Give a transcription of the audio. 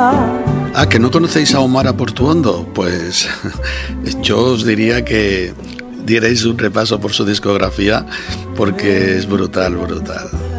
Ah, ¿que no conocéis a Omar Portuondo? Pues yo os diría que dierais un repaso por su discografía porque es brutal, brutal.